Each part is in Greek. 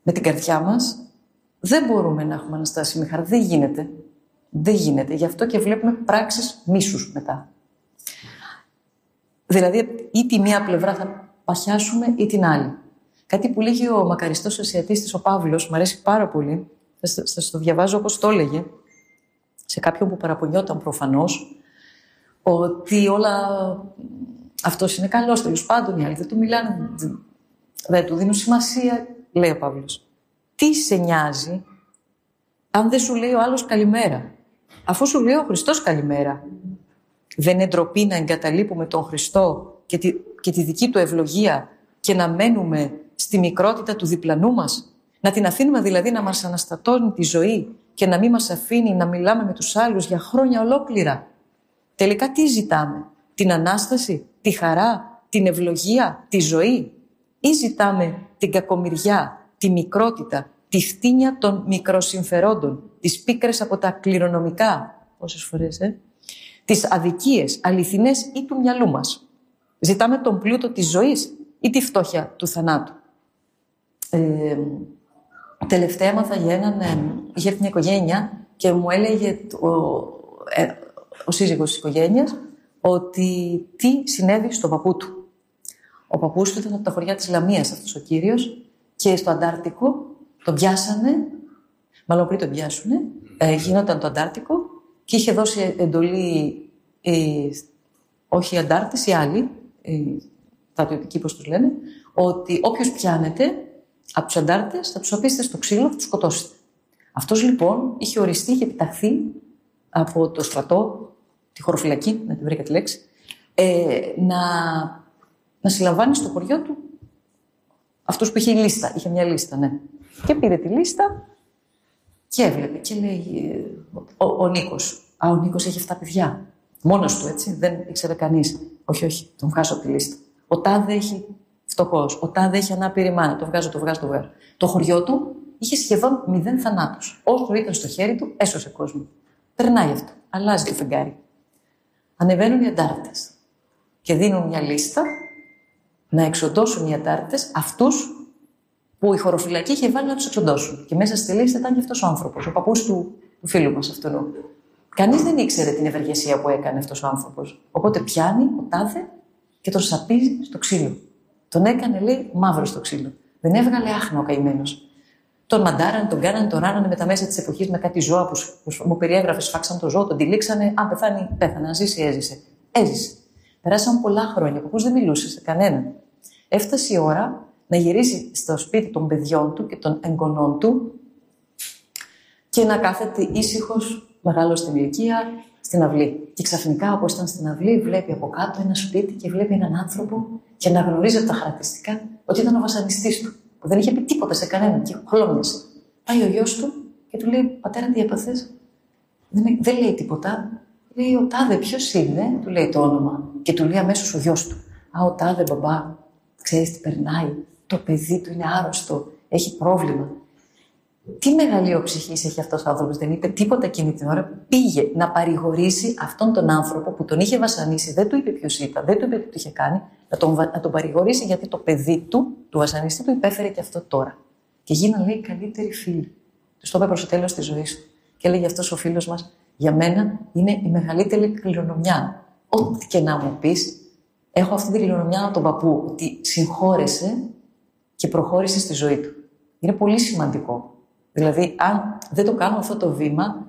με την καρδιά μας, δεν μπορούμε να έχουμε αναστάσιμη χαρά. Δεν γίνεται. Δεν γίνεται. Γι' αυτό και βλέπουμε πράξεις μίσους μετά. Δηλαδή, ή τη μία πλευρά θα παχιάσουμε ή την άλλη. Κάτι που λέγει ο μακαριστός ασιατίστης ο Παύλος, μου αρέσει πάρα πολύ, θα σας το διαβάζω όπως το έλεγε, σε κάποιον που παραπονιόταν προφανώς, ότι όλα αυτός είναι καλός, τέλος πάντων, οι άλλοι δεν του μιλάνε, δεν του δίνουν σημασία, λέει ο Παύλος. Τι σε νοιάζει αν δεν σου λέει ο άλλος καλημέρα, αφού σου λέει ο Χριστός καλημέρα? Δεν είναι ντροπή να εγκαταλείπουμε τον Χριστό και τη δική του ευλογία και να μένουμε στη μικρότητα του διπλανού μας? Να την αφήνουμε δηλαδή να μας αναστατώνει τη ζωή και να μην μας αφήνει να μιλάμε με τους άλλους για χρόνια ολόκληρα? Τελικά τι ζητάμε? Την Ανάσταση, τη χαρά, την ευλογία, τη ζωή? Ή ζητάμε την κακομοιριά, τη μικρότητα, τη φτύνια των μικροσυμφερόντων, τις πίκρες από τα κληρονομικά, πόσες φορές, τις αδικίες, αληθινές ή του μυαλού μας? Ζητάμε τον πλούτο της ζωής ή τη φτώχεια του θανάτου? Τελευταία έμαθα για έναν, είχε μια οικογένεια και μου έλεγε ο σύζυγος της οικογένειας ότι τι συνέβη στον παππού του. Ο παππούς του ήταν από τα χωριά της Λαμίας αυτός ο κύριος και στο Αντάρτικο τον πιάσανε, μάλλον πριν τον πιάσουνε, γινόταν το Αντάρτικο και είχε δώσει εντολή, όχι οι αντάρτες, οι άλλοι, στρατιωτικοί πώς τους λένε, ότι όποιος πιάνεται από τους αντάρτες θα τους αφήσετε στο ξύλο, θα τους σκοτώσετε. Αυτός λοιπόν είχε οριστεί, είχε επιταχθεί από το στρατό, τη χωροφυλακή, να την βρήκα τη λέξη, να συλλαμβάνει στο χωριό του αυτούς που είχε η λίστα. Είχε μια λίστα, ναι. Και πήρε τη λίστα και έβλεπε και λέει ο Νίκος. Ο Νίκος έχει 7 παιδιά. Μόνος του, έτσι, δεν ήξερε κανείς. Όχι, όχι, τον βγάζω από τη λίστα. Ο τάδε έχει φτωχός. Ο τάδε έχει ανάπηρη μάνα. Το βγάζω. Το χωριό του είχε σχεδόν 0 θανάτους. Όσο ήταν στο χέρι του, έσωσε κόσμο. Περνάει αυτό. Αλλάζει το φεγγάρι. Ανεβαίνουν οι αντάρτες και δίνουν μια λίστα να εξοντώσουν οι αντάρτες αυτούς που η χωροφυλακή είχε βάλει να τους εξοντώσουν. Και μέσα στη λίστα ήταν και αυτός ο άνθρωπος, ο παππούς του φίλου μας αυτού. Κανείς δεν ήξερε την ευεργεσία που έκανε αυτός ο άνθρωπος. Οπότε πιάνει ο τάδε και τον σαπίζει στο ξύλο. Τον έκανε, λέει, μαύρο στο ξύλο. Δεν έβγαλε άχνα ο καημένος. Τον μαντάρανε, τον κάνανε, τον ράνανε με τα μέσα της εποχής με κάτι ζώα που μου περιέγραφε, σφάξαν το ζώο, τον τυλίξανε. Αν πεθάνει, πέθανε. Αν ζήσει, έζησε. Έζησε. Περάσαν πολλά χρόνια. Ο παππούς δεν μιλούσε σε κανέναν. Έφτασε η ώρα να γυρίσει στο σπίτι των παιδιών του και των εγγονών του και να κάθεται ήσυχος, μεγάλος στην ηλικία, στην αυλή. Και ξαφνικά, όπως ήταν στην αυλή, βλέπει από κάτω ένα σπίτι και βλέπει έναν άνθρωπο και αναγνωρίζει από τα χαρακτηριστικά ότι ήταν ο βασανιστής του, που δεν είχε πει τίποτα σε κανέναν και χλώμιασε. Πάει ο γιος του και του λέει: Πατέρα, τι έπαθες? Δεν λέει τίποτα. Λέει: Ο τάδε, ποιος είναι? Του λέει το όνομα. Και του λέει αμέσως ο γιος του: Α, ο τάδε, μπαμπά, ξέρεις τι περνάει? Το παιδί του είναι άρρωστο, έχει πρόβλημα. Τι μεγαλείο ψυχής έχει αυτός ο άνθρωπος? Δεν είπε τίποτα εκείνη την ώρα. Πήγε να παρηγορήσει αυτόν τον άνθρωπο που τον είχε βασανίσει. Δεν του είπε ποιος ήταν, δεν του είπε τι του είχε κάνει. Να τον παρηγορήσει γιατί το παιδί του βασανιστή του υπέφερε και αυτό τώρα. Και γίνανε, λέει, καλύτεροι φίλοι. Του το είπε προς το τέλος της ζωής του. Και έλεγε αυτός ο φίλος μας: Για μένα είναι η μεγαλύτερη κληρονομιά. Ό,τι και να μου πεις, έχω αυτή την κληρονομιά από τον παππού, ότι συγχώρεσε και προχώρησε στη ζωή του. Είναι πολύ σημαντικό. Δηλαδή, αν δεν το κάνουμε αυτό το βήμα,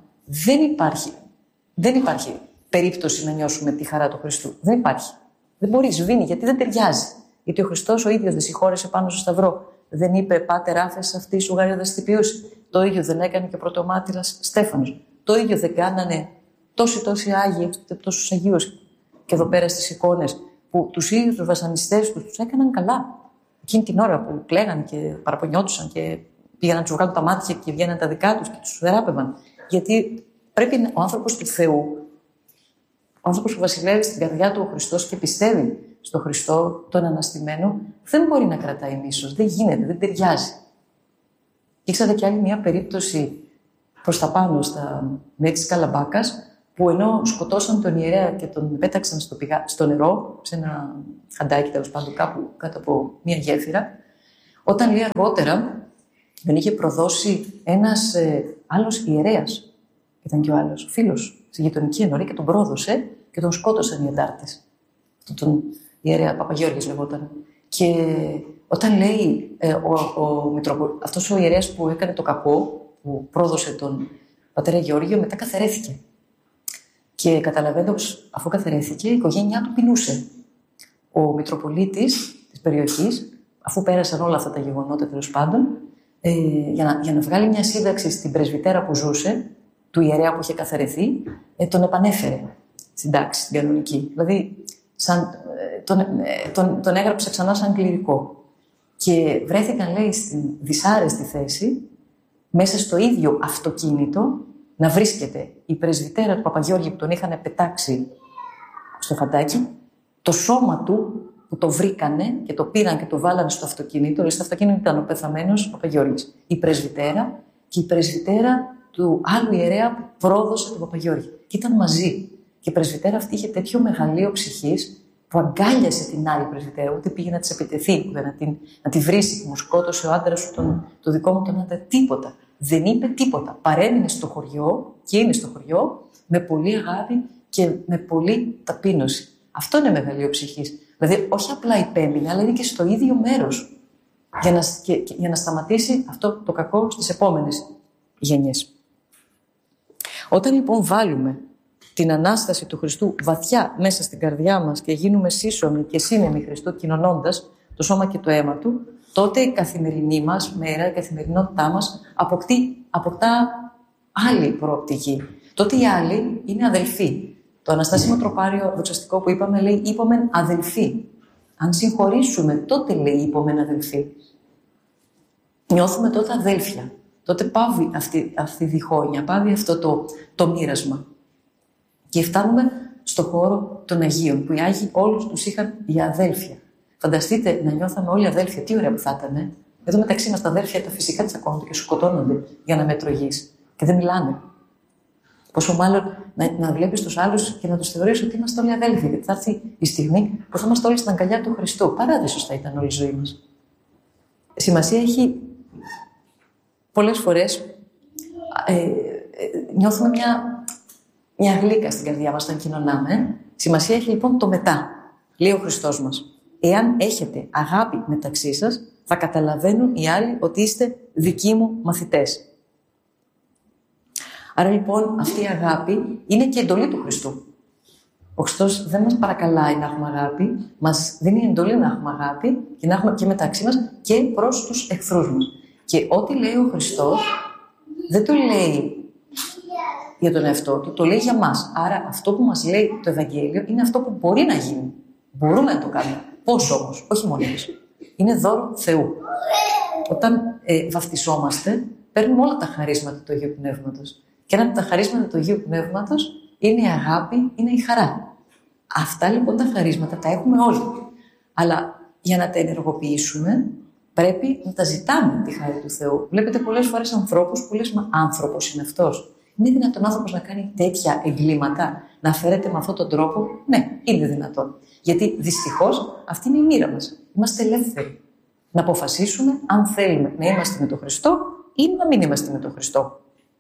δεν υπάρχει περίπτωση να νιώσουμε τη χαρά του Χριστού. Δεν υπάρχει. Δεν μπορεί, σβήνει, γιατί δεν ταιριάζει. Γιατί ο Χριστός ο ίδιος δεν συγχώρεσε πάνω στο σταυρό. Δεν είπε: Πάτερ, άφες αυτή σου γάρια θυπίωση. Το ίδιο δεν έκανε και ο πρωτομάρτυρας Στέφανος. Το ίδιο δεν κάνανε τόσοι Άγιοι, τόσους Αγίους. Και εδώ πέρα στις εικόνες που τους ίδιους τους βασανιστές τους έκαναν καλά. Εκείνη την ώρα που κλαίγαν και παραπονιόντουσαν και πήγαιναν να τους βγάλουν τα μάτια και βγαίναν τα δικά τους και τους θεράπευαν. Γιατί πρέπει ο άνθρωπος του Θεού, ο άνθρωπος που βασιλεύει στην καρδιά του ο Χριστός και πιστεύει στον Χριστό, τον αναστημένο, δεν μπορεί να κρατάει μίσος. Δεν γίνεται, δεν ταιριάζει. Και ήξερα κι άλλη μια περίπτωση προς τα πάνω με της Καλαμπάκας, που ενώ σκοτώσαν τον ιερέα και τον πέταξαν στο νερό, σε ένα χαντάκι τέλος πάντων, κάπου κάτω από μια γέφυρα, όταν λέει αργότερα Τον είχε προδώσει ένας άλλος ιερέας. Ήταν και ο άλλος φίλος στη γειτονική ενορία και τον πρόδωσε και τον σκότωσαν οι εντάρτες. Τον ιερέα Παπαγιώργης λεγόταν. Και όταν λέει αυτός ο ιερέας που έκανε το κακό, που πρόδωσε τον πατέρα Γεώργιο, μετά καθαρέθηκε. Και καταλαβαίνετε πως αφού καθαρέθηκε, η οικογένειά του πεινούσε. Ο Μητροπολίτης της περιοχής, αφού πέρασαν όλα αυτά τα γεγονότα τέλος πάντων, για να βγάλει μια σύνταξη στην πρεσβυτέρα που ζούσε, του ιερέα που είχε καθαρεθεί, τον επανέφερε στην τάξη, στην κανονική. Δηλαδή, τον έγραψε ξανά σαν κληρικό. Και βρέθηκαν, λέει, στην δυσάρεστη θέση, μέσα στο ίδιο αυτοκίνητο, να βρίσκεται η πρεσβυτέρα του Παπαγιώργη που τον είχαν πετάξει στο φαντάκι, το σώμα του που το βρήκανε και το πήραν και το βάλανε στο αυτοκίνητο. Δηλαδή, στο αυτοκίνητο ήταν ο πεθαμένος Παπαγιώργης, η πρεσβυτέρα και η πρεσβυτέρα του άλλου ιερέα που πρόδωσε τον Παπαγιώργη. Και ήταν μαζί. Και η πρεσβυτέρα αυτή είχε τέτοιο μεγαλείο ψυχής που αγκάλιασε την άλλη πρεσβυτέρα, ούτε πήγε να της επιτεθεί, ούτε να τη βρήσει, που μου σκότωσε ο άντρας σου, το δικό μου τον άντρα. Τίποτα. Δεν είπε τίποτα. Παρέμεινε στο χωριό και είναι στο χωριό με πολύ αγάπη και με πολύ ταπείνωση. Αυτό είναι μεγαλείο ψυχής. Δηλαδή, όχι απλά υπέμεινε, αλλά είναι και στο ίδιο μέρος. Για να σταματήσει αυτό το κακό στις επόμενες γενιές. Όταν λοιπόν βάλουμε την Ανάσταση του Χριστού βαθιά μέσα στην καρδιά μας και γίνουμε σύσσωμοι και σύνεμοι Χριστού, κοινωνώντας το σώμα και το αίμα Του, τότε η καθημερινή μας μέρα, η καθημερινότητά μας αποκτά άλλη προοπτική. Τότε οι άλλοι είναι αδελφοί. Το αναστάσιμο τροπάριο δοξαστικό που είπαμε λέει «Είπομεν αδελφοί». Αν συγχωρήσουμε, τότε λέει «Είπομεν αδελφοί». Νιώθουμε τότε αδέλφια. Τότε πάβει αυτή η διχόνοια, πάβει αυτό το μοίρασμα. Και φτάνουμε στο χώρο των Αγίων, που οι Άγιοι όλους τους είχαν για αδέλφια. Φανταστείτε να νιώθαμε όλοι αδέλφια, τι ωραία που θα ήταν. Εδώ μεταξύ μας τα αδέλφια τα φυσικά τσακώνονται και σκοτώνονται για να με τρωγείς. Και δεν μιλάνε. Πόσο μάλλον να βλέπεις τους άλλους και να τους θεωρείς ότι είμαστε όλοι αδέλφια. Γιατί θα έρθει η στιγμή που θα είμαστε όλοι στην αγκαλιά του Χριστού. Παράδεισος θα ήταν όλη η ζωή μας. Σημασία έχει πολλές φορές νιώθουμε μια γλύκα στην καρδιά μας όταν κοινωνάμε. Σημασία έχει λοιπόν το μετά. Λέει ο Χριστός μας. Εάν έχετε αγάπη μεταξύ σας, θα καταλαβαίνουν οι άλλοι ότι είστε δικοί μου μαθητές. Άρα λοιπόν αυτή η αγάπη είναι και εντολή του Χριστού. Ο Χριστός δεν μας παρακαλάει να έχουμε αγάπη, μας δίνει εντολή να έχουμε αγάπη και να έχουμε και μεταξύ μας και προς τους εχθρούς μας. Και ό,τι λέει ο Χριστός δεν το λέει για τον εαυτό του, το λέει για μας. Άρα αυτό που μας λέει το Ευαγγέλιο είναι αυτό που μπορεί να γίνει. Μπορούμε να το κάνουμε. Πώς όμως, όχι μόνοι μας. Είναι δώρο Θεού. Όταν βαφτισόμαστε, παίρνουμε όλα τα χαρίσματα του Αγίου Πνεύματος. Και ένα από τα χαρίσματα του Αγίου Πνεύματος είναι η αγάπη, είναι η χαρά. Αυτά λοιπόν τα χαρίσματα τα έχουμε όλοι. Αλλά για να τα ενεργοποιήσουμε, πρέπει να τα ζητάμε τη χάρη του Θεού. Βλέπετε πολλές φορές ανθρώπους που λες, μα άνθρωπος είναι αυτός. Είναι δυνατόν άνθρωπος να κάνει τέτοια εγκλήματα, να φέρεται με αυτόν τον τρόπο? Ναι, είναι δυνατόν. Γιατί δυστυχώς αυτή είναι η μοίρα μας. Είμαστε ελεύθεροι να αποφασίσουμε αν θέλουμε να είμαστε με τον Χριστό ή να μην είμαστε με τον Χριστό.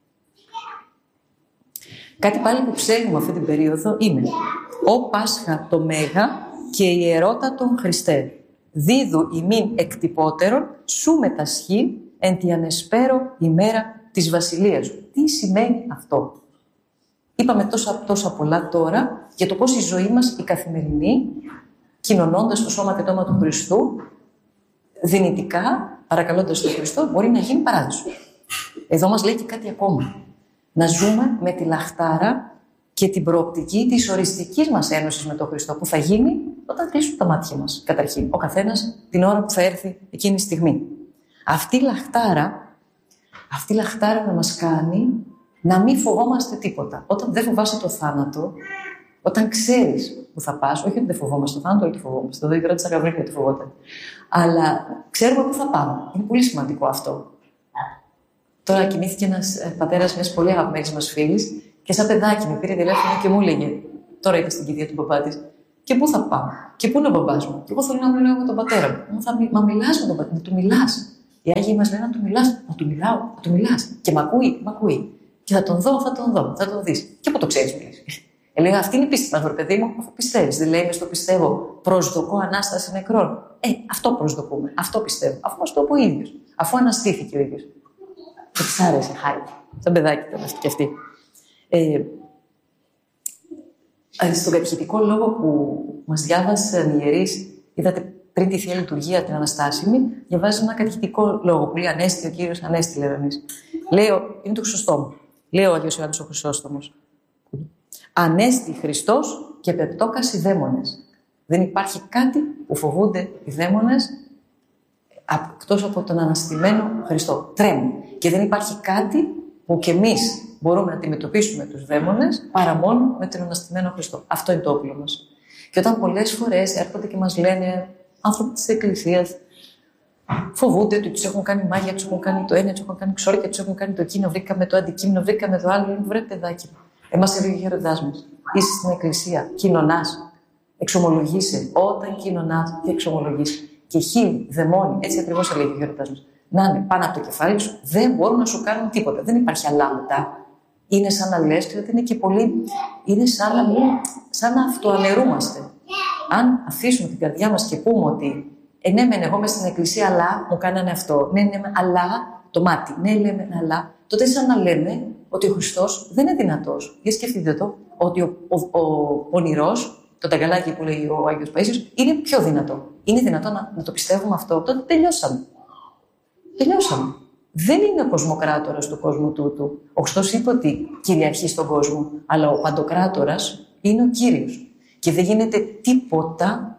Κάτι πάλι που ψέλνουμε αυτή την περίοδο είναι «Ο Πάσχα το Μέγα και η ιερότατον Χριστέ, δίδου ημίν εκτυπώτερον, σου μετασχήν εν τη ανεσπέρω ημέρα της βασιλείας σου». Τι σημαίνει αυτό? Είπαμε τόσα πολλά τώρα για το πώς η ζωή μας η καθημερινή, κοινωνώντας το σώμα και το αίμα του Χριστού, δυνητικά, παρακαλώντας τον Χριστό, μπορεί να γίνει παράδεισο. Εδώ μας λέει και κάτι ακόμα. Να ζούμε με τη λαχτάρα και την προοπτική της οριστικής μας ένωσης με τον Χριστό, που θα γίνει όταν κλείσουν τα μάτια μας, καταρχήν. Ο καθένας την ώρα που θα έρθει εκείνη τη στιγμή. Αυτή η λαχτάρα να μας κάνει να μην φοβόμαστε τίποτα. Όταν δεν φοβάσαι το θάνατο, όταν ξέρεις που θα πας, όχι ότι δεν φοβόμαστε το θάνατο, όχι το φοβόμαστε. Το ίδιο της Αγαβρίνια το φοβόταν. Αλλά ξέρουμε που θα πάμε. Είναι πολύ σημαντικό αυτό. Τώρα κοιμήθηκε ένας πατέρας μιας πολύ αγαπημένης μας φίλης και σαν παιδάκι με πήρε τηλέφωνο και μου έλεγε, τώρα ήταν στην κηδεία του μπαμπά της, και πού θα πάω, και πού είναι ο μπαμπάς μου. Και εγώ θέλω να μιλάω με τον πατέρα μου. Μα μιλάς με τον πατέρα, να του μιλάς. Οι Άγιοι μας λένε να του μιλάς, να του μιλάω, να του μιλάς. Και μ' ακούει. Και θα τον δω, θα τον δεις. Και πού το ξέρεις μιλήσει. Έλεγα, αυτή είναι η πίστη μας, παιδί μου, αφού πιστεύεις. Δεν λέει, μες το πιστεύω, προσδοκώ ανάσταση νεκρών. Αυτό προσδοκούμε, αυτό πιστεύω. Αφού μας το είπε ο ίδιος, αφού αναστήθηκε ο ίδιος. Και της άρεσε, χάρη. Σαν παιδάκι ήταν αυτή και αυτή. Στον κατηχητικό λόγο που μας διάβασαν οι ιερείς, είδατε πριν τη Θεία Λειτουργία, την Αναστάσιμη, διαβάζει ένα κατηχητικό λόγο που λέει Ανέστη ο Κύριος, Ανέστη λέμε εμείς. Λέω, είναι το Χρυσόστομο. Λέει ο Άγιος Ιωάννης ο Χρυσόστομος. Ανέστη Χριστός και πεπτόκας οι δαίμονες. Δεν υπάρχει κάτι που φοβούνται οι δαίμονες εκτός από τον αναστημένο Χριστό. Τρέμουν. Και δεν υπάρχει κάτι που κι εμείς μπορούμε να αντιμετωπίσουμε τους δαίμονες παρά μόνο με τον αναστημένο Χριστό. Αυτό είναι το όπλο μας. Και όταν πολλές φορές έρχονται και μας λένε άνθρωποι της Εκκλησίας, φοβούνται ότι τους έχουν κάνει μάγια, τους έχουν κάνει το ένα, τους έχουν κάνει ξόρκια, τους έχουν κάνει το εκείνο, βρήκαμε το αντικείμενο, βρήκαμε το άλλο. Βρε παιδάκι. Εμάς έλεγε ο γέροντάς μας. Είσαι στην Εκκλησία, κοινωνάς, εξομολογείσαι. Όταν κοινωνάς και εξομολογείς. Και χίλιοι δαιμόνοι, έτσι ακριβώς έλεγε ο γέροντάς μας, να είναι πάνω από το κεφάλι σου, δεν μπορούν να σου κάνουν τίποτα. Δεν υπάρχει αλάμητα. Είναι σαν να λες, ξέρετε, είναι και πολύ. Είναι σαν να αυτοαναιρούμαστε. Αν αφήσουμε την καρδιά μας και πούμε ότι ναι, μεν εγώ είμαι στην Εκκλησία, αλλά μου κάνανε αυτό. Ναι, αλλά το μάτι. Ναι, λέμε, αλλά. Τότε σαν να λέμε ότι ο Χριστός δεν είναι δυνατός. Για σκεφτείτε το, ότι ο πονηρός, το ταγκαλάκι που λέει ο Άγιος Παΐσιος, είναι πιο δυνατό. Είναι δυνατό να το πιστεύουμε αυτό. Τότε τελειώσαμε. Δεν είναι ο κοσμοκράτορας του κόσμου τούτου. Ο Χριστός είπε ότι κυριαρχεί στον κόσμο, αλλά ο παντοκράτορας είναι ο Κύριος. Και δεν γίνεται τίποτα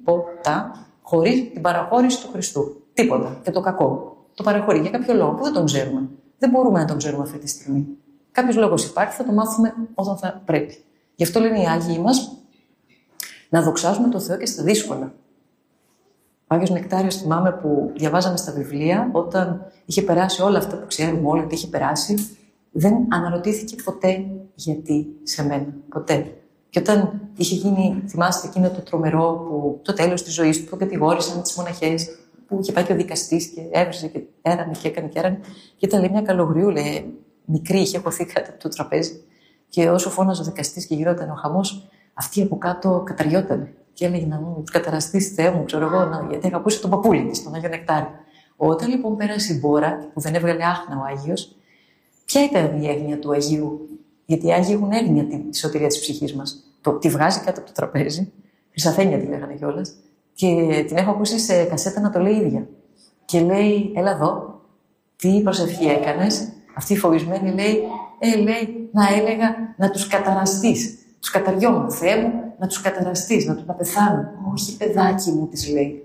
χωρίς την παραχώρηση του Χριστού. Τίποτα. Και το κακό. Το παραχωρεί για κάποιο λόγο που δεν τον ξέρουμε. Δεν μπορούμε να τον ξέρουμε αυτή τη στιγμή. Κάποιος λόγος υπάρχει, θα το μάθουμε όταν θα πρέπει. Γι' αυτό λένε οι Άγιοι μας να δοξάζουμε τον Θεό και στα δύσκολα. Ο Άγιος Νεκτάριος, θυμάμαι που διαβάζαμε στα βιβλία, όταν είχε περάσει όλα αυτά που ξέρουμε όλοι ότι είχε περάσει, δεν αναρωτήθηκε ποτέ γιατί σε μένα. Ποτέ. Και όταν είχε γίνει, θυμάστε εκείνο το τρομερό που το τέλος της ζωής του, που κατηγόρησαν τις μοναχές, που είχε πάει και ο δικαστής και έβριζε και έρανε και έκανε. Και ήταν λέει, μια καλογριούλα, μικρή, είχε χωθεί κάτω από το τραπέζι. Και όσο φώναζε ο δικαστής και γινόταν ο χαμός, αυτή από κάτω καταριότανε. Και έλεγε να μου καταραστεί, Θεέ μου, ξέρω εγώ, γιατί αγαπούσε τον παππούλη της, τον Άγιο Νεκτάριο. Όταν λοιπόν πέρασε η μπόρα, που δεν έβγαλε άχνα ο Άγιος, ποια ήταν η έγνοια του Αγίου? Γιατί οι Άγιοι έχουν έγνοια τη σωτηρία της ψυχής μας. Τη βγάζει κάτω από το τραπέζι, Χρυσαφένεια τη λέγανε κιόλας, και την έχω ακούσει σε κασέτα να το λέει ίδια. Και λέει, έλα εδώ, τι προσευχή έκανες? Αυτή η φοβισμένη λέει, να έλεγα να τους καταραστείς. Τους καταριόμουν, Θεέ μου, να τους καταραστείς, να πεθάνουν. Όχι, παιδάκι μου, της λέει.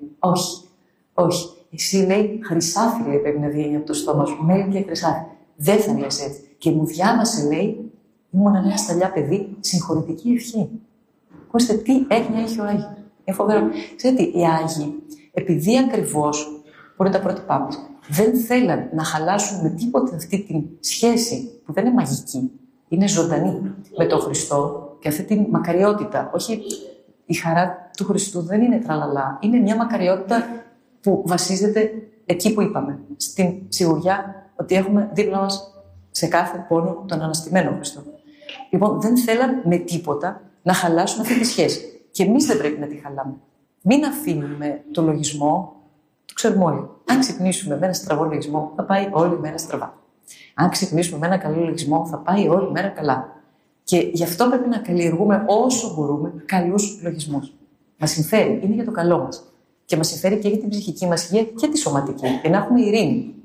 Όχι. Εσύ, λέει, χρυσάφι, λέει, πρέπει να βγαίνει από το στόμα σου. Μέλι και χρυσάφι. Δεν θα λες έτσι. Και μου διάβασε, λέει, ήμουν ένα σταλιά παιδί, συγχωρητική ευχή. Ακούστε τι έγνοια έχει ο Άγιος. Είναι φοβερό. Ξέρετε, οι Άγιοι, επειδή ακριβώς, που είναι τα πρότυπά μας, δεν θέλαν να χαλάσουν με τίποτα αυτή τη σχέση που δεν είναι μαγική, είναι ζωντανή με τον Χριστό και αυτή τη μακαριότητα. Όχι, η χαρά του Χριστού δεν είναι τραλαλά. Είναι μια μακαριότητα που βασίζεται εκεί που είπαμε, στην σιγουριά ότι έχουμε δίπλα μας σε κάθε πόνο τον αναστημένο Χριστό. Λοιπόν, δεν θέλαν με τίποτα να χαλάσουν αυτή τη σχέση. Και εμείς δεν πρέπει να τη χαλάμε. Μην αφήνουμε το λογισμό, το ξέρουμε όλοι. Αν ξυπνήσουμε με ένα στραβό λογισμό, θα πάει όλη η μέρα στραβά. Αν ξυπνήσουμε με ένα καλό λογισμό, θα πάει όλη η μέρα καλά. Και γι' αυτό πρέπει να καλλιεργούμε όσο μπορούμε καλούς λογισμούς. Μας συμφέρει, είναι για το καλό μας. Και μας συμφέρει και για την ψυχική μας υγεία και τη σωματική. Και να έχουμε ειρήνη.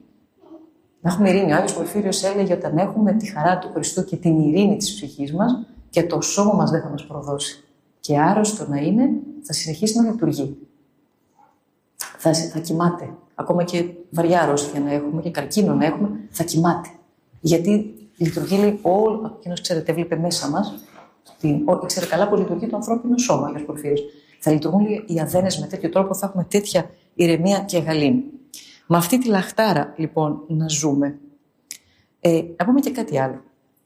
Να έχουμε ειρήνη. Ο Άγιος Πορφύριος έλεγε: όταν έχουμε τη χαρά του Χριστού και την ειρήνη της ψυχής μας, και το σώμα μας δεν θα μας προδώσει. Και άρρωστο να είναι, θα συνεχίσει να λειτουργεί. Θα κοιμάται. Ακόμα και βαριά αρρώστια να έχουμε και καρκίνο να έχουμε, θα κοιμάται. Γιατί λειτουργεί, λέει, όλο. Εκείνος, ξέρετε, έβλεπε μέσα μας. Ήξερε καλά που λειτουργεί το ανθρώπινο σώμα, Άγιος Πορφύριος. Θα λειτουργούν, λέει, οι αδένες με τέτοιο τρόπο, θα έχουμε τέτοια ηρεμία και γαλήνη. Με αυτή τη λαχτάρα, λοιπόν, να ζούμε. Να πούμε και κάτι άλλο.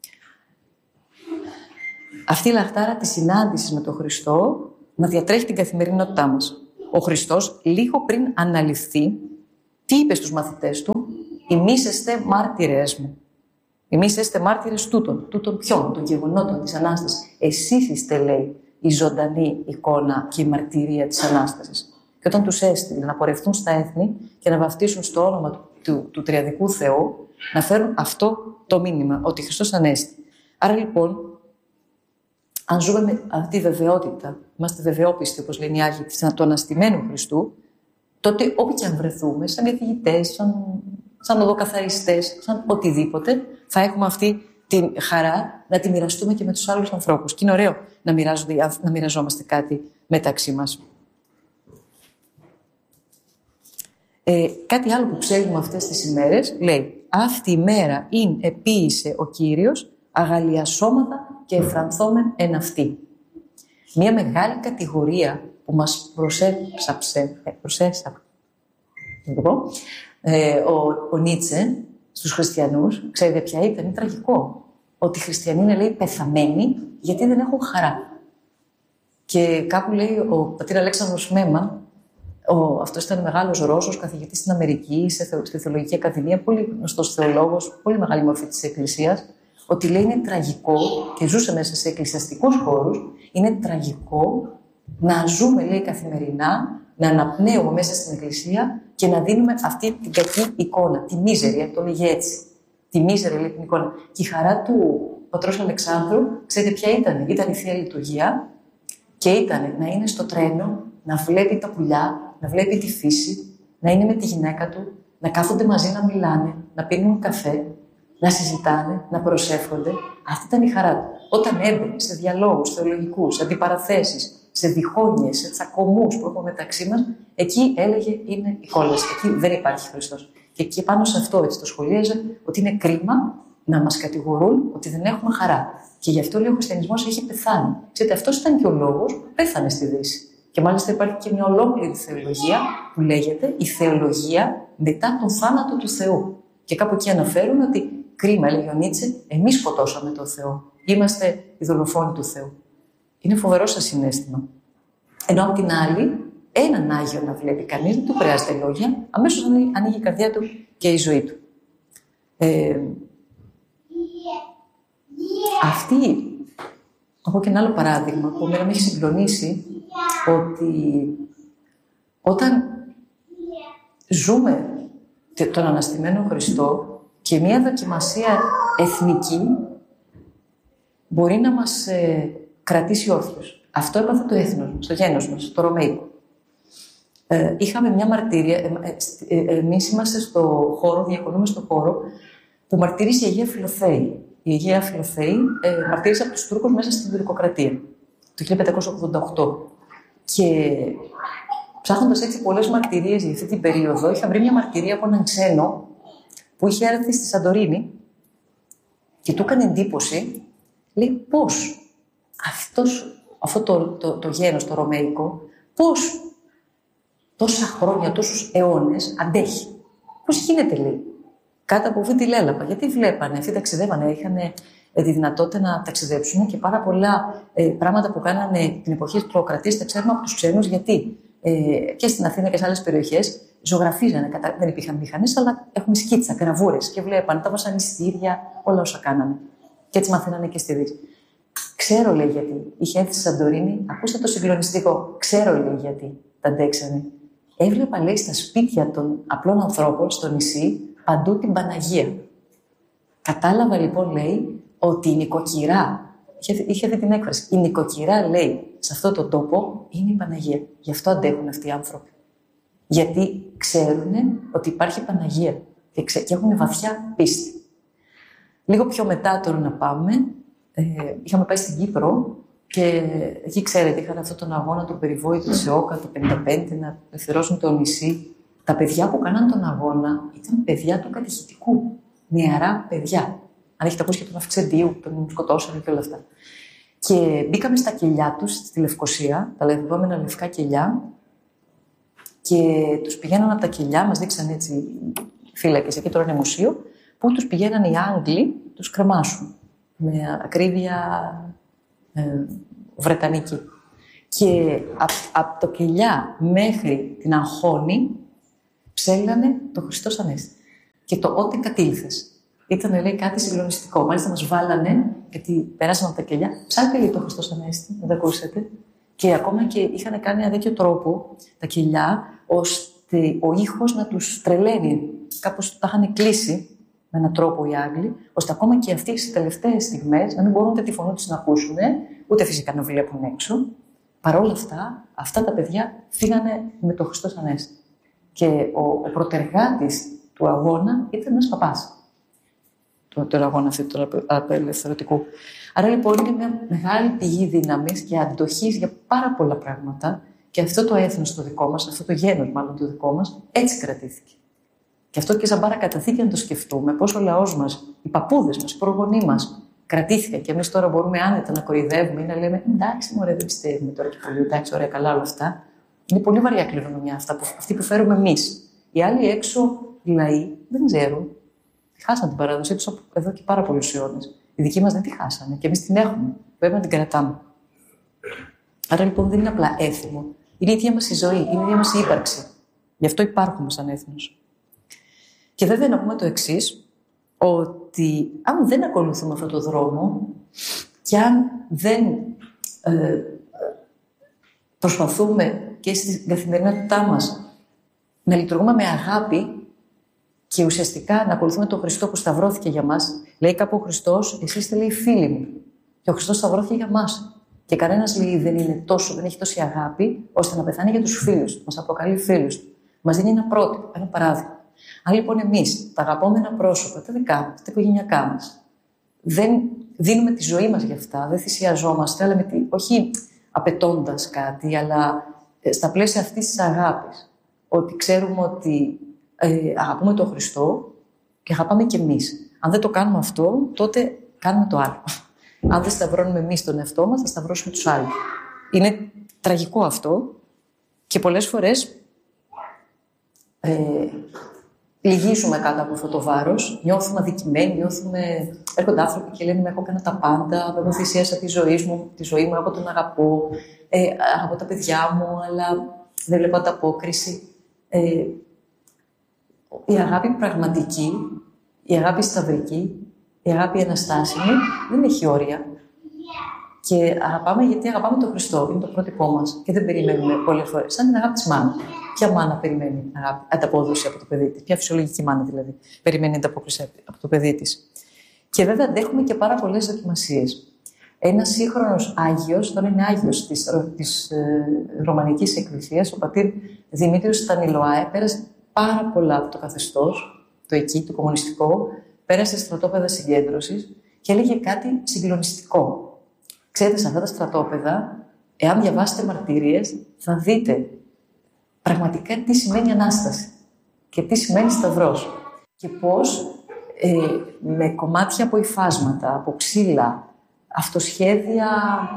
Αυτή η λαχτάρα της συνάντησης με τον Χριστό να διατρέχει την καθημερινότητά μας. Ο Χριστός, λίγο πριν αναλυφθεί, Τι είπε στους μαθητές του? «Ημείς εστε μάρτυρες μου». Εμείς είστε μάρτυρες τούτων ποιον, των γεγονότων της Ανάστασης. Εσείς είστε, λέει, η ζωντανή εικόνα και η μαρτυρία της Ανάστασης. Και όταν τους έστειλε να πορευτούν στα έθνη και να βαφτίσουν στο όνομα του Τριαδικού Θεού, να φέρουν αυτό το μήνυμα, ότι Χριστός Ανέστη. Άρα λοιπόν, αν ζούμε με αυτή τη βεβαιότητα, είμαστε βεβαιόπιστοι, όπως λένε οι Άγιοι, του αναστημένου Χριστού, τότε όπου και αν βρεθούμε, σαν καθηγητές, σαν οδοκαθαριστές, σαν οτιδήποτε, θα έχουμε αυτή τη χαρά να τη μοιραστούμε και με τους άλλους ανθρώπους. Και είναι ωραίο να μοιραζόμαστε κάτι μεταξύ μας. Κάτι άλλο που ψέλνουμε αυτές τις ημέρες, λέει, «Αυτή η μέρα ειν επίησε ο Κύριος, αγαλιασώματα και εφρανθόμεν εν αυτή». Μία μεγάλη κατηγορία που μας ο Νίτσε στους χριστιανούς, ξέρετε ποια ήταν? Είναι τραγικό. Ότι οι χριστιανοί είναι, λέει, πεθαμένοι γιατί δεν έχουν χαρά. Και κάπου λέει ο πατήρ Αλέξανδρος Μέμα, αυτός ήταν μεγάλος Ρώσος, καθηγητής στην Αμερική, στη Θεολογική Ακαδημία, πολύ γνωστός θεολόγος, πολύ μεγάλη μορφή της Εκκλησίας, ότι λέει είναι τραγικό, και ζούσε μέσα σε εκκλησιαστικούς χώρους, είναι τραγικό να ζούμε, λέει, καθημερινά, να αναπνέουμε μέσα στην Εκκλησία και να δίνουμε αυτή την κακή εικόνα, τη μίζερη, το λέγει έτσι. Τη μίζερη, λέει, την εικόνα. Και η χαρά του πατρός Αλεξάνδρου, ξέρετε ποια ήταν? Ήταν η Θεία Λειτουργία και ήταν να είναι στο τρένο, να βλέπει τα πουλιά, να βλέπει τη φύση, να είναι με τη γυναίκα του, να κάθονται μαζί να μιλάνε, να πίνουν καφέ, να συζητάνε, να προσεύχονται. Αυτή ήταν η χαρά του. Όταν έμπαινε σε διαλόγους θεολογικούς, σε αντιπαραθέσεις, σε διχόνοιες, σε τσακωμούς που έχουμε μεταξύ μας, εκεί έλεγε είναι η κόλαση. Εκεί δεν υπάρχει Χριστός. Και εκεί πάνω σε αυτό έτσι το σχολίαζε ότι είναι κρίμα να μας κατηγορούν ότι δεν έχουμε χαρά. Και γι' αυτό λέει ο χριστιανισμός έχει πεθάνει. Ξέρετε, αυτός ήταν και ο λόγος που πέθανε στη Δύση. Και μάλιστα υπάρχει και μια ολόκληρη θεολογία που λέγεται η θεολογία μετά τον θάνατο του Θεού. Και κάπου εκεί αναφέρουμε ότι κρίμα, έλεγε ο Νίτσε, εμείς σκοτώσαμε τον Θεό. Είμαστε οι δολοφόνοι του Θεού. Είναι φοβερό σαν συναίσθημα. Ενώ απ' την άλλη, έναν Άγιο να βλέπει κανείς, δεν του χρειάζεται λόγια, αμέσως ανοίγει η καρδιά του και η ζωή του. Αυτή, έχω και ένα άλλο παράδειγμα που με έχει συγκλονίσει, ότι όταν ζούμε τον αναστημένο Χριστό και μια δοκιμασία εθνική μπορεί να μας κρατήσει όρθιους. Αυτό έπαθε το έθνος, στο γένος μας, το Ρωμαϊκό. Είχαμε μια μαρτύρια, εμείς είμαστε στο χώρο, διακονούμε στο χώρο που μαρτύρησε η Αγία Φιλοθέη. Η Αγία Φιλοθέη μαρτύρησε από τους Τούρκους μέσα στην Τουρκοκρατία, το 1588. Και ψάχνοντας έτσι πολλές μαρτυρίες για αυτή την περίοδο, είχα βρει μια μαρτυρία από έναν ξένο που είχε έρθει στη Σαντορίνη και του έκανε εντύπωση, λέει, πώς αυτό το γένος, το Ρωμαϊκό, πώς τόσα χρόνια, τόσους αιώνες αντέχει. Πώς γίνεται, λέει, κάτω από αυτή τη λέλαπα. Γιατί βλέπανε, αυτοί ταξιδεύανε, είχαν τη δυνατότητα να ταξιδέψουν και πάρα πολλά πράγματα που κάνανε την εποχή της Τουρκοκρατίας τα ξέρουμε από τους ξένους. Γιατί και στην Αθήνα και σε άλλες περιοχές ζωγραφίζανε, δεν υπήρχαν μηχανές, αλλά έχουμε σκίτσα, γραβούρες και βλέπανε τα βασανιστήρια, όλα όσα κάνανε. Και έτσι μαθαίνανε και στη Δύση. Ξέρω, λέει, γιατί. Είχε έρθει στη Σαντορίνη, ακούστε το συγκλονιστικό. Ξέρω, λέει, γιατί τα αντέξανε. Έβλεπα, λέει, στα σπίτια των απλών ανθρώπων στο νησί παντού την Παναγία. Κατάλαβα λοιπόν, λέει, ότι η νοικοκυρά, είχε αυτή την έκφραση, η νοικοκυρά, λέει, σε αυτό το τόπο είναι η Παναγία. Γι' αυτό αντέχουν αυτοί οι άνθρωποι. Γιατί ξέρουν ότι υπάρχει Παναγία και έχουν βαθιά πίστη. Λίγο πιο μετά τώρα να πάμε, είχαμε πάει στην Κύπρο και εκεί, ξέρετε, είχαν αυτόν τον αγώνα του περιβόητου της ΕΟΚΑ το 1955 να ελευθερώσουν το νησί. Τα παιδιά που κάναν τον αγώνα ήταν παιδιά του κατηχητικού. Νεαρά παιδιά. Αν έχετε ακούσει και τον Αυξεντίου, τον σκοτώσανε και όλα αυτά. Και μπήκαμε στα κελιά τους στη Λευκοσία, τα λεγόμενα λευκά κελιά, και τους πηγαίναν από τα κελιά, μας δείξαν έτσι φύλακες, εκεί τώρα είναι μουσείο, που τους πηγαίναν οι Άγγλοι, τους κρεμάσουν με ακρίβεια βρετανική. Και από το κελιά μέχρι την Αγχώνη Ψέλνανε το Χριστός Ανέστη. Και το «Ότε κατήλθες». Ήταν, λέει, κάτι συγκλονιστικό. Μάλιστα μας βάλανε, γιατί περάσαμε από τα κελιά, ψάχνετε, λέει, το Χριστός Ανέστη, να τα ακούσετε. Και ακόμα και είχαν κάνει ένα τέτοιο τρόπο τα κελιά, ώστε ο ήχος να τους τρελαίνει. Κάπως τα είχαν κλείσει με έναν τρόπο οι Άγγλοι, ώστε ακόμα και αυτοί στις τελευταίες στιγμές να μην μπορούν ούτε τη φωνή τους να ακούσουν, ούτε φυσικά να βλέπουν έξω. Παρ' όλα αυτά, αυτά τα παιδιά φύγανε με το Χριστός Ανέστη. Και ο πρωτεργάτης του αγώνα ήταν ένας παπάς. Του αγώνα αυτού του απελευθερωτικού. Άρα λοιπόν είναι μια μεγάλη πηγή δύναμης και αντοχής για πάρα πολλά πράγματα. Και αυτό το έθνος το δικό μας, αυτό το γένος μάλλον το δικό μας, έτσι κρατήθηκε. Και αυτό και σαν παρακαταθήκη να το σκεφτούμε, πώς ο λαός μας, οι παππούδες μας, οι προγονείς μας, κρατήθηκαν. Και εμείς τώρα μπορούμε άνετα να κοροϊδεύουμε ή να λέμε εντάξει, μωρέ, δεν πιστεύουμε τώρα και πολύ, εντάξει, ωραία, καλά όλα αυτά. Είναι πολύ βαριά κληρονομιά αυτή που φέρουμε εμείς. Οι άλλοι έξω λαοί δεν ξέρουν. Χάσαν την παράδοσή τους εδώ και πάρα πολλούς αιώνες. Οι δικοί μας δεν τη χάσανε και εμείς την έχουμε. Πρέπει να την κρατάμε. Άρα λοιπόν δεν είναι απλά έθιμο. Είναι η ίδια μας η ζωή, είναι η ίδια μας η ύπαρξη. Γι' αυτό υπάρχουμε σαν έθνος. Και βέβαια να πούμε το εξής, ότι αν δεν ακολουθούμε αυτόν τον δρόμο και αν δεν προσπαθούμε και στην καθημερινότητά μας να λειτουργούμε με αγάπη και ουσιαστικά να ακολουθούμε τον Χριστό που σταυρώθηκε για μας, λέει κάπου ο Χριστός, εσείς είστε, λέει, φίλοι μου. Και ο Χριστός σταυρώθηκε για μας. Και κανένας, λέει, δεν έχει τόση αγάπη ώστε να πεθάνει για τους φίλους του. Μας αποκαλεί φίλους του. Μας δίνει ένα πρότυπο, ένα παράδειγμα. Αν λοιπόν εμείς τα αγαπώμενα πρόσωπα, τα δικά μας, τα οικογενειακά μας, δεν δίνουμε τη ζωή μας για αυτά, δεν θυσιαζόμαστε, αλλά όχι απαιτώντας κάτι, αλλά στα πλαίσια αυτής της αγάπης, ότι ξέρουμε ότι αγαπούμε τον Χριστό και αγαπάμε και εμείς. Αν δεν το κάνουμε αυτό, τότε κάνουμε το άλλο. Αν δεν σταυρώνουμε εμείς τον εαυτό μας, θα σταυρώσουμε τους άλλους. Είναι τραγικό αυτό και πολλές φορές λυγίζουμε κάτω από αυτό το βάρος, νιώθουμε αδικημένοι, έρχονται άνθρωποι και λένε «Με έχω κάνει τα πάντα, με έχω θυσίασα τη ζωή μου, εγώ τον αγαπώ, αγαπώ τα παιδιά μου, αλλά δεν βλέπω ανταπόκριση». Η αγάπη πραγματική, η αγάπη σταυρική, η αγάπη αναστάσιμη δεν έχει όρια. Και αγαπάμε γιατί αγαπάμε τον Χριστό, είναι το πρότυπό μας και δεν περιμένουμε πολλές φορές. Σαν την αγάπη της μάνας. Ποια μάνα περιμένει ανταπόδοση από το παιδί της, ποια φυσιολογική μάνα δηλαδή περιμένει ανταπόκριση από το παιδί της. Και βέβαια αντέχουμε και πάρα πολλές δοκιμασίες. Ένας σύγχρονος Άγιος, τώρα είναι Άγιος της Ρωμανικής Εκκλησίας, ο πατήρ Δημήτριος Στανιλοάε, πέρασε πάρα πολλά από το καθεστώς, το εκεί, το κομμουνιστικό, πέρασε στρατόπεδα συγκέντρωσης και έλεγε κάτι συγκλονιστικό. Ξέρετε, σε αυτά τα στρατόπεδα, εάν διαβάσετε μαρτυρίες, θα δείτε πραγματικά τι σημαίνει Ανάσταση και τι σημαίνει Σταυρός. Και πώς με κομμάτια από υφάσματα, από ξύλα, αυτοσχέδια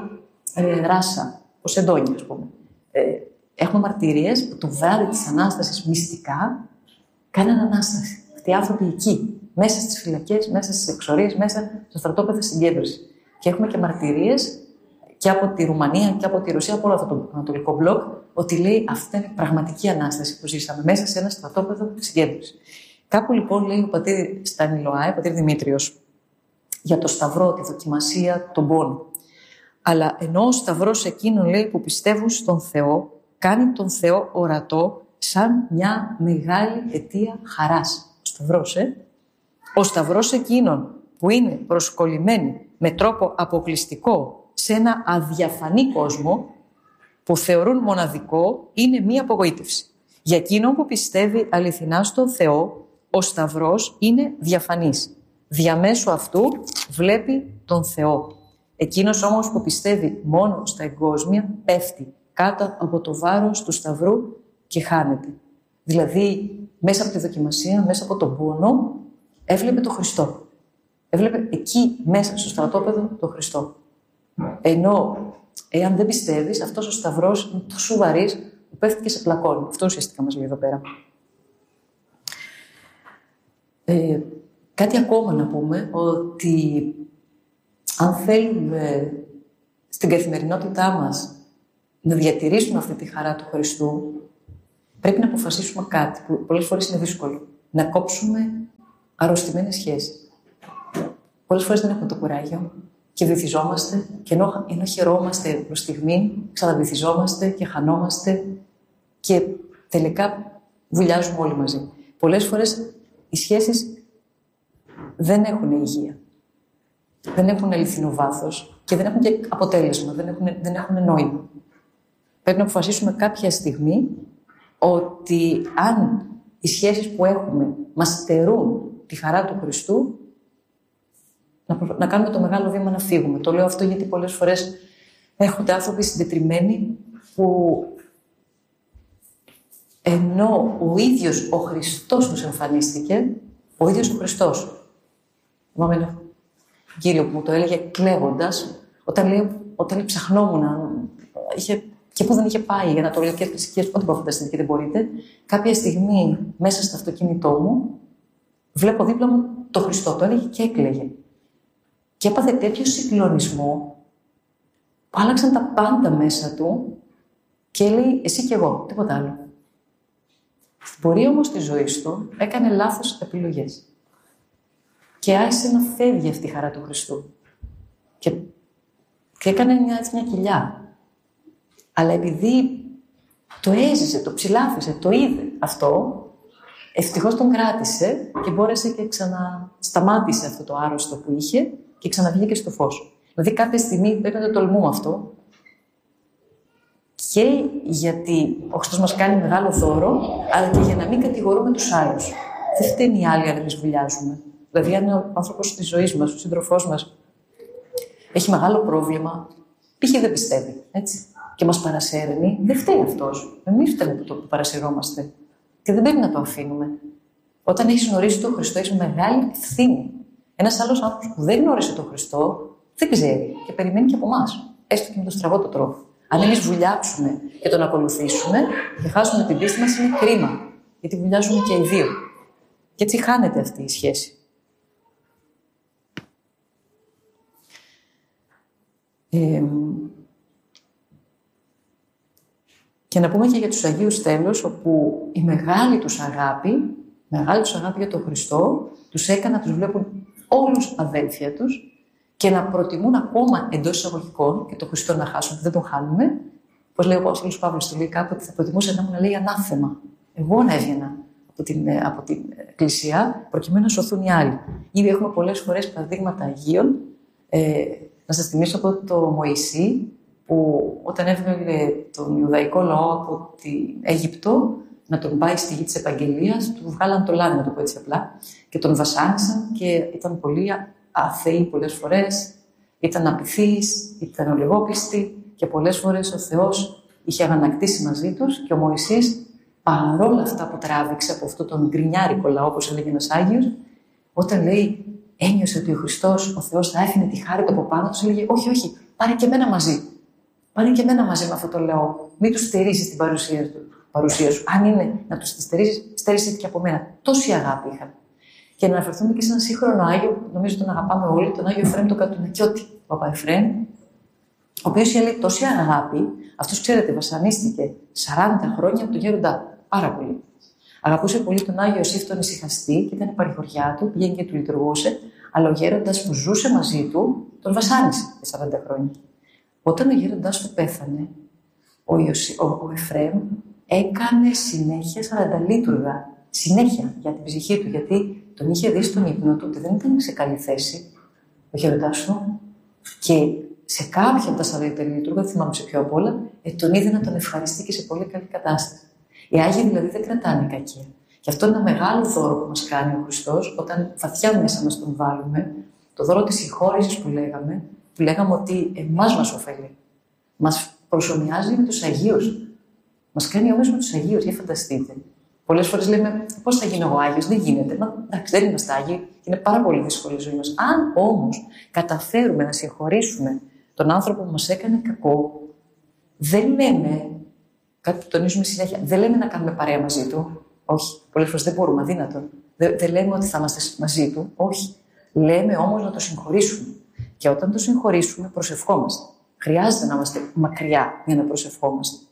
ράσα, ως εντόνια, ας πούμε. Έχουμε μαρτυρίες που το βράδυ της Ανάστασης μυστικά κάνανε Ανάσταση. Αυτοί οι άνθρωποι εκεί, μέσα στις φυλακές, μέσα στις εξορίες, μέσα στα στρατόπεδα συγκέντρωσης. Και έχουμε και μαρτυρίες και από τη Ρουμανία και από τη Ρωσία, από όλο αυτό το ανατολικό μπλοκ, ότι λέει αυτή είναι πραγματική Ανάσταση που ζήσαμε μέσα σε ένα στρατόπεδο συγκέντρωση. Κάπου λοιπόν λέει ο πατήρ Στανιλοάε, ο πατήρ Δημήτριος, για το Σταυρό, τη δοκιμασία, τον πόνο. Αλλά ενώ ο Σταυρός εκείνων, λέει, που πιστεύουν στον Θεό, κάνει τον Θεό ορατό σαν μια μεγάλη αιτία χαράς. Ο Σταυρός, Ο Σταυρός εκείνων που είναι προσκολλημένοι με τρόπο αποκλειστικό σε ένα αδιαφανή κόσμο που θεωρούν μοναδικό, είναι μία απογοήτευση. Για εκείνον που πιστεύει αληθινά στον Θεό, ο Σταυρός είναι διαφανής. Διαμέσου αυτού βλέπει τον Θεό. Εκείνος όμως που πιστεύει μόνο στα εγκόσμια, πέφτει κάτω από το βάρος του Σταυρού και χάνεται. Δηλαδή, μέσα από τη δοκιμασία, μέσα από τον πόνο, έβλεπε τον Χριστό. Έβλεπε εκεί μέσα στο στρατόπεδο τον Χριστό. Ενώ, εάν δεν πιστεύεις, αυτός ο Σταυρός είναι τόσο βαρύς που πέφτει και σε πλακώνει. Αυτό ουσιαστικά μας λέει εδώ πέρα. Κάτι ακόμα να πούμε, ότι αν θέλουμε στην καθημερινότητά μας να διατηρήσουμε αυτή τη χαρά του Χριστού, πρέπει να αποφασίσουμε κάτι που πολλές φορές είναι δύσκολο. Να κόψουμε αρρωστημένες σχέσεις. Πολλές φορές δεν έχουμε το κουράγιο και βυθιζόμαστε, και ενώ χαιρόμαστε προς στιγμή, ξαναβυθιζόμαστε και χανόμαστε και τελικά βουλιάζουμε όλοι μαζί. Πολλές φορές οι σχέσεις δεν έχουν υγεία. Δεν έχουν αληθινό βάθος και δεν έχουν και αποτέλεσμα, δεν έχουν νόημα. Πρέπει να αποφασίσουμε κάποια στιγμή ότι αν οι σχέσεις που έχουμε μας στερούν τη χαρά του Χριστού, να κάνουμε το μεγάλο βήμα να φύγουμε. Το λέω αυτό γιατί πολλές φορές έρχονται άνθρωποι συντετριμμένοι που ενώ ο ίδιος ο Χριστός τους εμφανίστηκε, ο ίδιος ο Χριστός. Θυμάμαι ένα κύριο που μου το έλεγε κλαίγοντας, όταν ψαχνόμουν, και που δεν είχε πάει για ανατολικές θρησκείες, ό,τι μπορείτε να φανταστείτε και δεν μπορείτε, κάποια στιγμή μέσα στο αυτοκίνητό μου, βλέπω δίπλα μου το Χριστό. Το έλεγε και έκλαιγε. Και έπαθε τέτοιο συγκλονισμό που άλλαξαν τα πάντα μέσα του και λέει εσύ και εγώ, τίποτα άλλο. Στην πορεία όμως της ζωής του έκανε λάθος επιλογές. Και άρχισε να φεύγει αυτή η χαρά του Χριστού. Και έκανε μια κοιλιά. Αλλά επειδή το έζησε, το ψηλάφισε, το είδε αυτό, ευτυχώς τον κράτησε και μπόρεσε και σταμάτησε αυτό το άρρωστο που είχε και ξαναβγήκε στο φως. Δηλαδή κάποια στιγμή πρέπει να το τολμούμε αυτό και γιατί ο Χριστός μας κάνει μεγάλο δώρο, αλλά και για να μην κατηγορούμε τους άλλους. Δεν φταίνει οι άλλοι αν εμείς βουλιάζουμε. Δηλαδή αν ο άνθρωπος της ζωής μας, ο σύντροφός μας, έχει μεγάλο πρόβλημα, π.χ. δεν πιστεύει, έτσι, και μας παρασέρνει, δεν φταίει αυτός. Εμείς φταίμε που παρασυρώμαστε. Και δεν πρέπει να το αφήνουμε. Όταν έχεις γνωρίσει τον Χριστό, έχεις μεγάλη ευθύνη. Ένας άλλος άνθρωπος που δεν γνώρισε τον Χριστό, δεν ξέρει και περιμένει και από εμάς. Έστω και με τον στραβό το τρόπο. Αν εμείς βουλιάξουμε και τον ακολουθήσουμε και χάσουμε την πίστη μας, είναι κρίμα. Γιατί βουλιάζουμε και οι δύο. Και έτσι χάνεται αυτή η σχέση. Και να πούμε και για τους Αγίους τέλος, όπου η μεγάλη τους αγάπη για τον Χριστό, τους έκανε να τους βλέπουν όλους αδέλφια τους και να προτιμούν ακόμα εντός εισαγωγικών και τον Χριστό να χάσουν, δεν τον χάνουμε. Πώς λέει ο Απόστολος Παύλος, του λέει κάποτε, θα προτιμούσε να μου λέει ανάθεμα. Εγώ να έβγαινα από την Εκκλησία, προκειμένου να σωθούν οι άλλοι. Ήδη έχουμε πολλές φορές παραδείγματα Αγίων. Να σας θυμίσω από το Μωυσή, που όταν έβγαλε τον Ιουδαϊκό λαό από την Αίγυπτο να τον πάει στη γη της Επαγγελίας, του βγάλαν το λάδι, να το πω έτσι απλά, και τον βασάνισαν και ήταν πολύ αθεοί πολλές φορές, ήταν απειθείς, ήταν ολιγόπιστοι και πολλές φορές ο Θεός είχε αγανακτήσει μαζί τους και ο Μωυσής, παρόλα αυτά που τράβηξε από αυτόν τον γκρινιάρικο λαό, όπως έλεγε ένας Άγιος, όταν λέει ένιωσε ότι ο Χριστός, ο Θεός θα έφυγε τη χάρη του από πάνω του, έλεγε όχι, όχι, πάρε και εμένα μαζί. Πάρε και εμένα μαζί με αυτό το λαό. Μην του στερήσεις την παρουσία σου. Αν είναι να του στερήσεις, στέρισε και από μένα. Τόση αγάπη είχαν. Και να αναφερθούμε και σε έναν σύγχρονο Άγιο, νομίζω τον αγαπάμε όλοι, τον Άγιο Εφραίμ τον Κατουνακιώτη, Παπα Εφραίμ, ο οποίος είχε λέει τόση αγάπη, αυτός ξέρετε, βασανίστηκε 40 χρόνια από τον γέροντά. Πάρα πολύ. Αγαπούσε πολύ τον Άγιο Ιωσήφ τον Ησυχαστή και ήταν η παρηγοριά του, πήγαινε και του λειτουργούσε, αλλά ο γέροντας που ζούσε μαζί του τον βασάνισε 40 χρόνια. Όταν ο γέροντάς του πέθανε, ο Εφραίμ έκανε συνέχεια 40 λείτουργα. Συνέχεια για την ψυχή του, γιατί τον είχε δει στον ύπνο του ότι δεν ήταν σε καλή θέση ο γέροντάς του και σε κάποια από τα 40 λείτουργα, δεν θυμάμαι σε ποιο απ' όλα, τον είδε να τον ευχαριστεί και σε πολύ καλή κατάσταση. Οι Άγιοι δηλαδή δεν κρατάνε κακία. Και αυτό είναι ένα μεγάλο δώρο που μας κάνει ο Χριστός, όταν βαθιά μέσα μας τον βάλουμε, το δώρο της συγχώρεσης που λέγαμε ότι εμάς μας ωφελεί. Μας προσομοιάζει με τους Αγίους. Μας κάνει όμως με τους Αγίους, για φανταστείτε. Πολλές φορές λέμε, πώς θα γίνω εγώ Άγιος, δεν γίνεται. Εντάξει, δεν είμαστε Άγιοι, είναι πάρα πολύ δύσκολη η ζωή μας. Αν όμως καταφέρουμε να συγχωρήσουμε τον άνθρωπο που μας έκανε κακό, δεν λέμε, κάτι που τονίζουμε συνέχεια, δεν λέμε να κάνουμε παρέα μαζί του. Όχι, πολλές φορές δεν μπορούμε, αδύνατον. Δεν λέμε ότι θα είμαστε μαζί του. Όχι. Λέμε όμως να το συγχωρήσουμε. Και όταν το συγχωρήσουμε, προσευχόμαστε. Χρειάζεται να είμαστε μακριά για να προσευχόμαστε.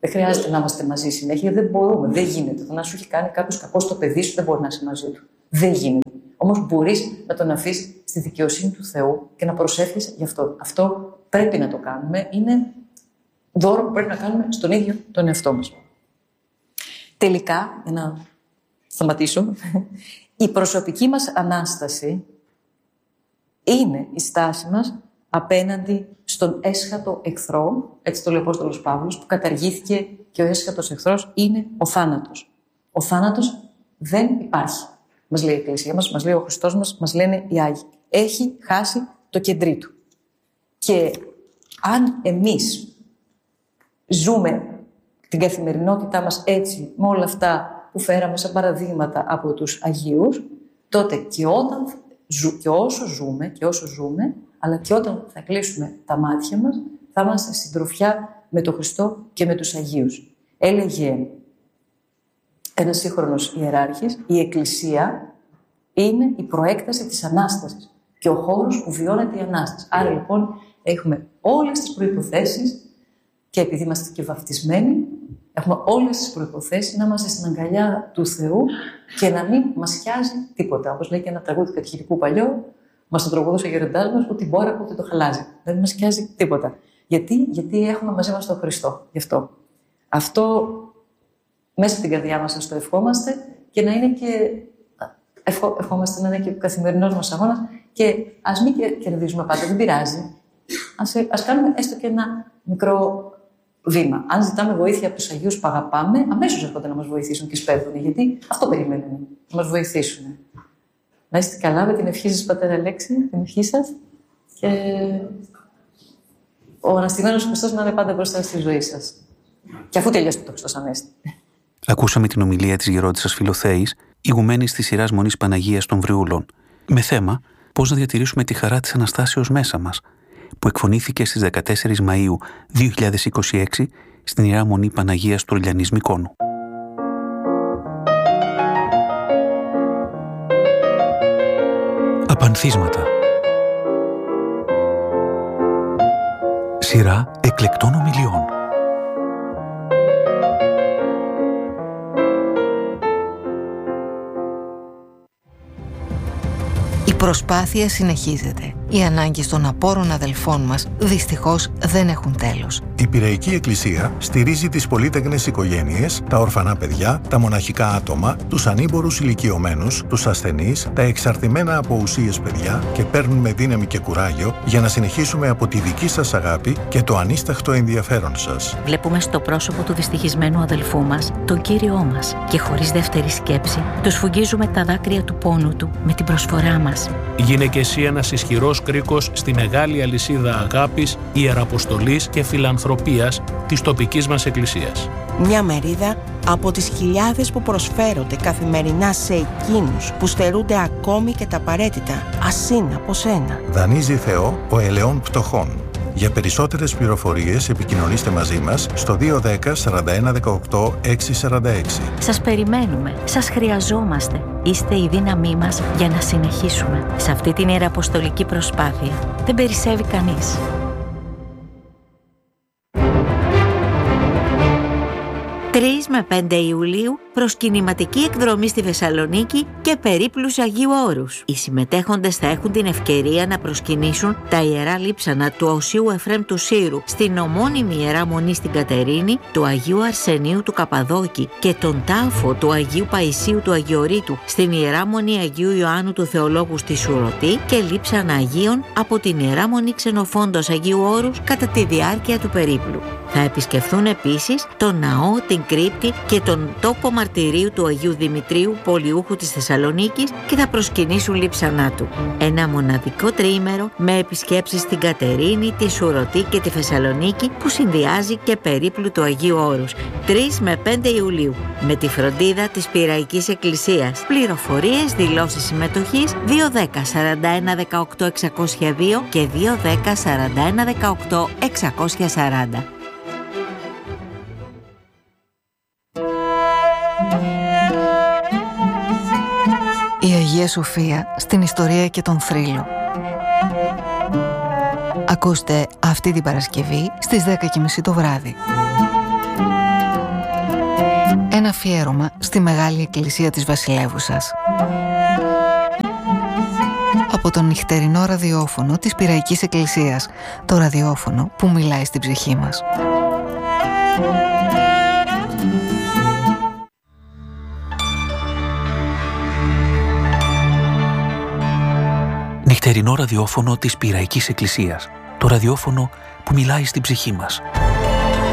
Δεν χρειάζεται να είμαστε μαζί συνέχεια, δεν μπορούμε, δεν γίνεται. Το να σου έχει κάνει κάποιο κακό στο παιδί σου, δεν μπορεί να είσαι μαζί του. Δεν γίνεται. Όμως μπορείς να τον αφήσεις στη δικαιοσύνη του Θεού και να προσεύχεσαι γι' αυτό. Αυτό πρέπει να το κάνουμε. Είναι δώρο που πρέπει να κάνουμε στον ίδιο τον εαυτό μας. Τελικά, για να σταματήσω, η προσωπική μας Ανάσταση είναι η στάση μας απέναντι στον έσχατο εχθρό, έτσι το λέει ο Απόστολος Παύλος, που καταργήθηκε και ο έσχατος εχθρός είναι ο θάνατος. Ο θάνατος δεν υπάρχει, μας λέει η Εκκλησία μας, μας λέει ο Χριστός μας λένε οι Άγιοι. Έχει χάσει το κεντρί του. Και αν εμείς ζούμε την καθημερινότητά μας έτσι, με όλα αυτά που φέραμε σαν παραδείγματα από τους Αγίους, τότε και όσο ζούμε, αλλά και όταν θα κλείσουμε τα μάτια μας, θα είμαστε συντροφιά με τον Χριστό και με τους Αγίους. Έλεγε ένας σύγχρονος ιεράρχης, η Εκκλησία είναι η προέκταση της Ανάστασης και ο χώρος που βιώνεται η Ανάσταση. Άρα λοιπόν έχουμε όλες τις προϋποθέσεις και επειδή είμαστε και βαφτισμένοι, έχουμε όλες τις προϋποθέσεις να είμαστε στην αγκαλιά του Θεού και να μην μας χιάζει τίποτα. Όπως λέει και ένα τραγούδι κατηχητικού παλιό, μας το τραγουδούσε ο γεροντάς μας, ούτε την μπόρα ούτε το χαλάζει. Δεν μας χιάζει τίποτα. Γιατί έχουμε μαζί μας τον Χριστό. Γι' αυτό μέσα στην καρδιά μας ας το ευχόμαστε και να είναι και ευχόμαστε να είναι και ο καθημερινός μας αγώνας και ας μην κερδίζουμε πάντα, δεν πειράζει. Ας κάνουμε έστω και ένα μικρό βήμα. Αν ζητάμε βοήθεια από τους Αγίους που αγαπάμε, αμέσως έρχονται να μας βοηθήσουν και σπέβδουν, γιατί αυτό περιμένουν, να μας βοηθήσουν. Να είστε καλά με την ευχή σας, Πατέρα Αλέξη, την ευχή σας και ο Αναστημένος Χριστός να είναι πάντα μπροστά στη ζωή σας. Και αφού τελειώσει το Χριστός Ανέστη. Ακούσαμε την ομιλία της γερόντισσας Φιλοθέης, ηγουμένης της σειράς Μονής Παναγίας των Βριούλων, με θέμα πώς να διατηρήσουμε τη χαρά της Αναστάσεως μέσα μας, που εκφωνήθηκε στις 14 Μαΐου 2026 στην Ιερά Μονή Παναγίας του Ορλιανής Μυκόνου. Απανθίσματα. Σειρά εκλεκτών ομιλιών. Η προσπάθεια συνεχίζεται. Οι ανάγκες των απόρων αδελφών μας δυστυχώς δεν έχουν τέλος. Η Πειραϊκή Εκκλησία στηρίζει τις πολύτεκνες οικογένειες, τα ορφανά παιδιά, τα μοναχικά άτομα, τους ανήμπορους ηλικιωμένους, τους ασθενείς, τα εξαρτημένα από ουσίες παιδιά και παίρνουμε δύναμη και κουράγιο για να συνεχίσουμε από τη δική σας αγάπη και το ανίσταχτο ενδιαφέρον σας. Βλέπουμε στο πρόσωπο του δυστυχισμένου αδελφού μας τον Κύριό μας και χωρίς δεύτερη σκέψη του σφουγγίζουμε τα δάκρυα του πόνου του με την προσφορά μας. Γίνε και εσύ ένας ισχυρός κρίκος στη μεγάλη αλυσίδα αγάπης, ιεραποστολής και φιλανθρωπίας της τοπικής μας Εκκλησίας. Μια μερίδα από τις χιλιάδες που προσφέρονται καθημερινά σε εκείνους που στερούνται ακόμη και τα απαραίτητα, ασύν από σένα. Δανείζει Θεό ο ελαιών πτωχών. Για περισσότερες πληροφορίες επικοινωνήστε μαζί μας στο 210 41 18 646. Σας περιμένουμε, σας χρειαζόμαστε. Είστε η δύναμή μας για να συνεχίσουμε. Σε αυτή την ιεραποστολική προσπάθεια δεν περισσεύει κανείς. 3 με 5 Ιουλίου προσκυνηματική εκδρομή στη Θεσσαλονίκη και περίπλους Αγίου Όρους. Οι συμμετέχοντες θα έχουν την ευκαιρία να προσκυνήσουν τα ιερά λείψανα του Οσίου Εφραίμ του Σύρου στην ομώνυμη Ιερά Μονή στην Κατερίνη, του Αγίου Αρσενίου του Καπαδόκη και τον τάφο του Αγίου Παϊσίου του Αγιορείτου στην Ιερά Μονή Αγίου Ιωάννου του Θεολόγου στη Σουρωτή και λείψανα Αγίων από την Ιερά Μονή Ξενοφόντος Αγίου Όρους κατά τη διάρκεια του περίπλου. Θα επισκεφθούν επίσης τον ναό, την κρύπτη και τον τόπο μαρτυρίου του Αγίου Δημητρίου, πολιούχου της Θεσσαλονίκης, και θα προσκυνήσουν λείψανά του. Ένα μοναδικό τριήμερο με επισκέψεις στην Κατερίνη, τη Σουρωτή και τη Θεσσαλονίκη που συνδυάζει και περίπλου του Αγίου Όρους. 3 με 5 Ιουλίου με τη φροντίδα της Πειραϊκής Εκκλησίας. Πληροφορίες, δηλώσεις συμμετοχής 210 41 18 602 και 210 41 18 640. Η Αγία Σοφία στην ιστορία και τον θρύλο. Ακούστε αυτή την Παρασκευή στις 10:30 το βράδυ. Ένα αφιέρωμα στη Μεγάλη Εκκλησία της Βασιλεύουσας. Από το νυχτερινό ραδιόφωνο της Πειραϊκής Εκκλησίας, το ραδιόφωνο που μιλάει στην ψυχή μας. Νυχτερινό ραδιόφωνο της Πειραϊκής Εκκλησίας, το ραδιόφωνο που μιλάει στην ψυχή μας.